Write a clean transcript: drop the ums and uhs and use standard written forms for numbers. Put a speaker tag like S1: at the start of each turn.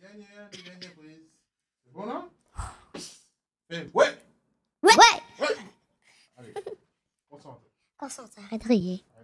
S1: dernière prise. C'est bon, là? Ouais! Ouais!
S2: Ouais.
S1: Allez, concentre.
S2: Concentre, arrête de rire.